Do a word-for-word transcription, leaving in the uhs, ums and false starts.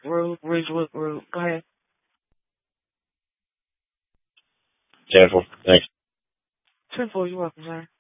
Rude, rude, rude. Go ahead. ten four. Thanks. ten four, you're welcome, sir.